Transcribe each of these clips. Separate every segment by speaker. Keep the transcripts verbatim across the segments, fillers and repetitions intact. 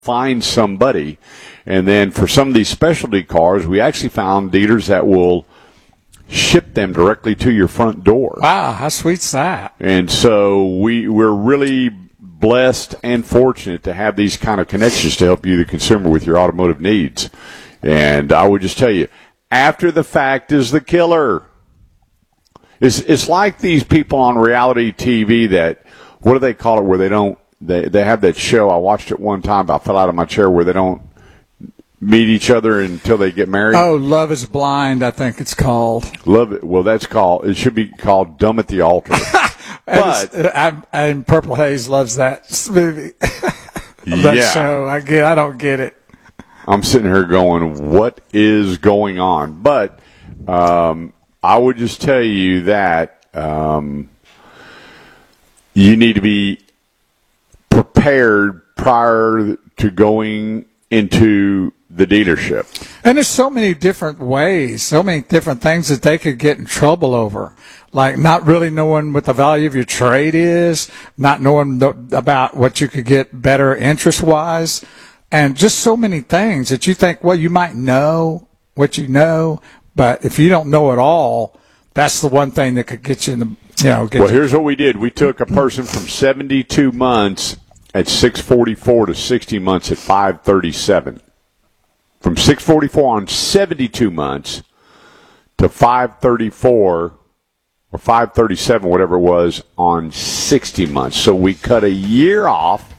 Speaker 1: find somebody. And then for some of these specialty cars, we actually found dealers that will ship them directly to your front door.
Speaker 2: Wow, how sweet's that?
Speaker 1: And so we, we're really blessed and fortunate to have these kind of connections to help you, the consumer, with your automotive needs. And I would just tell you, after the fact is the killer. It's, it's like these people on reality T V that, what do they call it, where they don't, they, they have that show, I watched it one time, I fell out of my chair, where they don't meet each other until they get married.
Speaker 2: Oh, Love is Blind, I think it's called.
Speaker 1: Love it. Well, that's called, it should be called Dumb at the Altar. But
Speaker 2: and, and Purple Haze loves that movie. that
Speaker 1: yeah.
Speaker 2: show. I get. I don't get it.
Speaker 1: I'm sitting here going, what is going on? But um, I would just tell you that um, you need to be prepared prior to going into the dealership.
Speaker 2: And there's so many different ways, so many different things that they could get in trouble over. Like not really knowing what the value of your trade is, not knowing the, about what you could get better interest-wise, and just so many things that you think, well, you might know what you know, but if you don't know it all, that's the one thing that could get you in the, you know. Get
Speaker 1: well,
Speaker 2: you.
Speaker 1: Here's what we did. We took a person from seventy-two months at six forty-four to sixty months at five thirty-seven. From six forty-four on seventy-two months to five thirty-four or five thirty-seven, whatever it was, on sixty months. So we cut a year off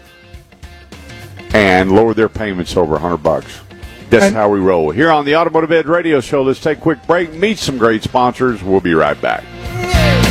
Speaker 1: and lowered their payments over one hundred bucks. That's and, how we roll. Here on the Automotive Edge Radio Show, let's take a quick break, meet some great sponsors. We'll be right back.